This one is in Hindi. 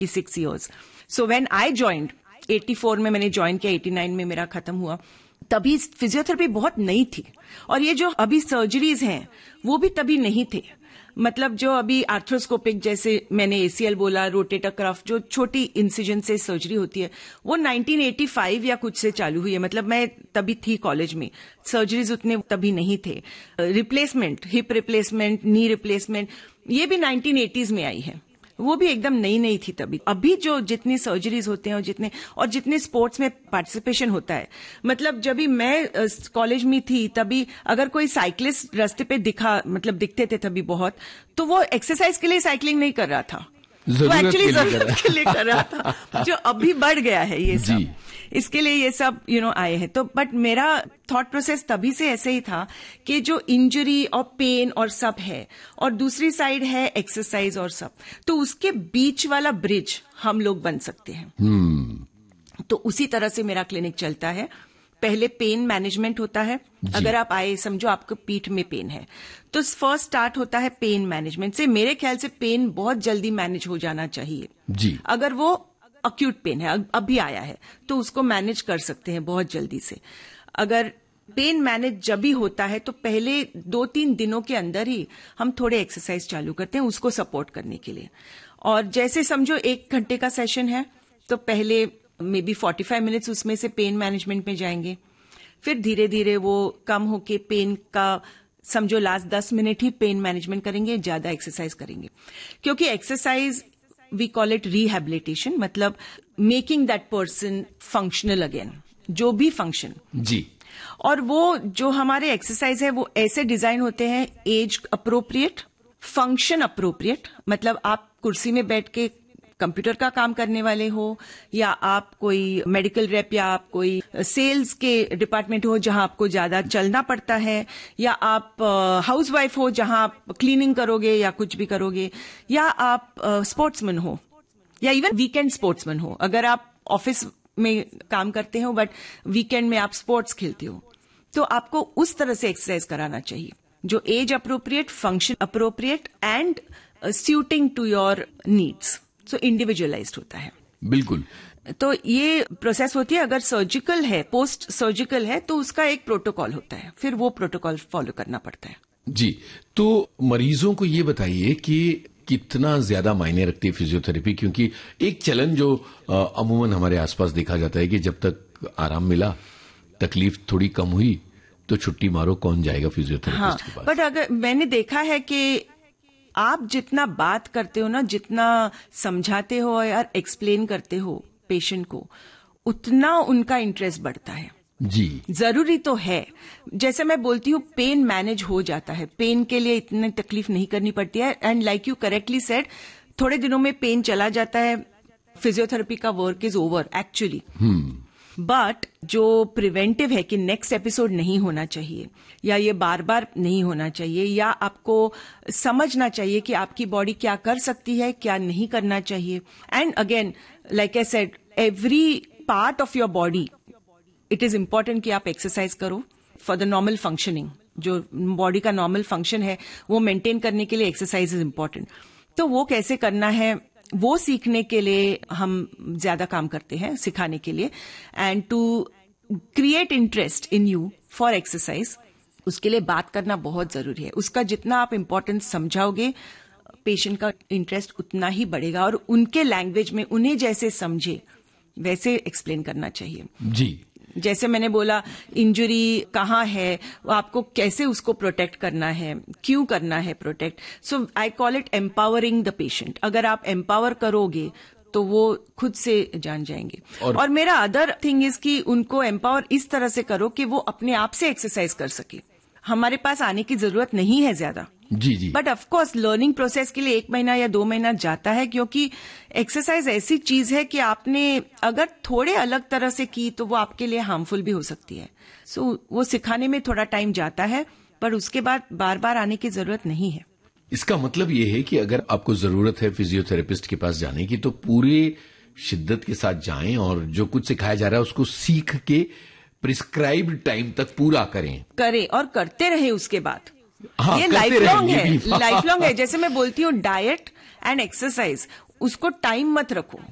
6 years. So when I joined, 84 में मैंने ज्वाइन किया, 89 में मेरा खत्म हुआ, तभी फिजियोथेरेपी बहुत नई थी। और ये जो अभी सर्जरीज हैं वो भी तभी नहीं थे। मतलब जो अभी आर्थ्रोस्कोपिक, जैसे मैंने ACL बोला, रोटेटर कफ, जो छोटी इंसिजन से सर्जरी होती है, वो 1985 या कुछ से चालू हुई है। मतलब मैं तभी थी कॉलेज में, सर्जरीज उतने तभी नहीं थे। Replacement, hip replacement, knee replacement, ये भी 1980s में आई है, वो भी एकदम नई थी तभी। अभी जो जितनी सर्जरीज होते हैं और जितने स्पोर्ट्स में पार्टिसिपेशन होता है, मतलब जब भी मैं कॉलेज में थी तभी अगर कोई साइकिलिस्ट रास्ते पे दिखते थे तभी बहुत, तो वो एक्सरसाइज के लिए साइकिलिंग नहीं कर रहा था, वो एक्चुअली जरूरत के लिए कर रहा था, जो अभी बढ़ गया है ये सब। इसके लिए ये सब आए हैं। तो बट मेरा थॉट प्रोसेस तभी से ऐसे ही था कि जो इंजरी और पेन और सब है, और दूसरी साइड है एक्सरसाइज और सब, तो उसके बीच वाला ब्रिज हम लोग बन सकते हैं। तो उसी तरह से मेरा क्लिनिक चलता है। पहले पेन मैनेजमेंट होता है। अगर आप आए, समझो आपको पीठ में पेन है, तो फर्स्ट स्टार्ट होता है पेन मैनेजमेंट से। मेरे ख्याल से पेन बहुत जल्दी मैनेज हो जाना चाहिए जी। अगर वो अक्यूट पेन है, अभी आया है, तो उसको मैनेज कर सकते हैं बहुत जल्दी से। अगर पेन मैनेज जब भी होता है तो पहले 2-3 दिनों के अंदर ही हम थोड़े एक्सरसाइज चालू करते हैं उसको सपोर्ट करने के लिए। और जैसे समझो 1 घंटे का सेशन है, तो पहले मे बी 45 मिनट्स उसमें से पेन मैनेजमेंट में जाएंगे, फिर धीरे धीरे वो कम होके पेन का, समझो लास्ट 10 मिनट ही पेन मैनेजमेंट करेंगे, ज्यादा एक्सरसाइज करेंगे। क्योंकि exercise we call it rehabilitation, मतलब making that person functional again, जो भी फंक्शन जी। और वो जो हमारे एक्सरसाइज है वो ऐसे डिजाइन होते हैं, एज अप्रोप्रिएट, फंक्शन अप्रोप्रिएट, मतलब आप कुर्सी में बैठ के कंप्यूटर का काम करने वाले हो, या आप कोई मेडिकल रेप, या आप कोई सेल्स के डिपार्टमेंट हो जहां आपको ज्यादा चलना पड़ता है, या आप हाउसवाइफ हो जहां आप क्लीनिंग करोगे या कुछ भी करोगे, या आप स्पोर्ट्समैन हो, या इवन वीकेंड स्पोर्ट्समैन हो। अगर आप ऑफिस में काम करते हो बट वीकेंड में आप स्पोर्ट्स खेलते हो, तो आपको उस तरह से एक्सरसाइज कराना चाहिए जो age appropriate, function appropriate and shooting to your needs. So individualised होता है। बिल्कुल। तो ये प्रोसेस होती है। अगर सर्जिकल है, पोस्ट सर्जिकल है, तो उसका एक प्रोटोकॉल होता है, फिर वो प्रोटोकॉल फॉलो करना पड़ता है जी। तो मरीजों को ये बताइए कि कितना ज्यादा मायने रखती है फिजियोथेरेपी, क्योंकि एक चलन जो अमूमन हमारे आसपास देखा जाता है कि जब तक आराम मिला, तकलीफ थोड़ी कम हुई, तो छुट्टी मारो, कौन जाएगा फिजियोथेरेपिस्ट के पास। बट अगर मैंने देखा है कि आप जितना बात करते हो ना, जितना समझाते हो या एक्सप्लेन करते हो पेशेंट को, उतना उनका इंटरेस्ट बढ़ता है जी। जरूरी तो है। जैसे मैं बोलती हूँ, पेन मैनेज हो जाता है, पेन के लिए इतनी तकलीफ नहीं करनी पड़ती है। And like you correctly said, थोड़े दिनों में पेन चला जाता है, फिजियोथेरेपी का work is over actually. But जो प्रिवेंटिव है कि नेक्स्ट एपिसोड नहीं होना चाहिए, या ये बार बार नहीं होना चाहिए, या आपको समझना चाहिए कि आपकी बॉडी क्या कर सकती है, क्या नहीं करना चाहिए। And again like I said, every part of your body it is important कि आप एक्सरसाइज करो फॉर द नॉर्मल फंक्शनिंग। जो बॉडी का नॉर्मल फंक्शन है वो मेंटेन करने के लिए एक्सरसाइज इज इम्पॉर्टेंट। तो वो कैसे करना है, वो सीखने के लिए हम ज्यादा काम करते हैं, सिखाने के लिए। And to create interest in you for exercise, उसके लिए बात करना बहुत जरूरी है। उसका जितना आप इम्पोर्टेंस समझाओगे, पेशेंट का इंटरेस्ट उतना ही बढ़ेगा, और उनके लैंग्वेज में उन्हें जैसे समझे वैसे एक्सप्लेन करना चाहिए जी। जैसे मैंने बोला, इंजरी कहाँ है, आपको कैसे उसको प्रोटेक्ट करना है, क्यों करना है protect. So I call it empowering the patient. अगर आप एम्पावर करोगे तो वो खुद से जान जाएंगे। और मेरा अदर थिंग इज कि उनको एम्पावर इस तरह से करो कि वो अपने आप से एक्सरसाइज कर सके। हमारे पास आने की जरूरत नहीं है ज्यादा जी जी। But of course learning process के लिए 1 महीना या 2 महीना जाता है, क्योंकि एक्सरसाइज ऐसी चीज है कि आपने अगर थोड़े अलग तरह से की तो वो आपके लिए हार्मफुल भी हो सकती है। सो वो सिखाने में थोड़ा टाइम जाता है, पर उसके बाद बार बार आने की जरूरत नहीं है। इसका मतलब ये है कि अगर आपको जरूरत है फिजियोथेरेपिस्ट के पास जाने की, तो पूरे शिद्दत के साथ जाएं और जो कुछ सिखाया जा रहा है उसको सीख के प्रिस्क्राइब्ड टाइम तक पूरा करें और करते रहे उसके बाद। हाँ, ये लाइफ लॉन्ग है, लाइफ लॉन्ग है। जैसे मैं बोलती हूँ, डाइट एंड एक्सरसाइज उसको टाइम मत रखो।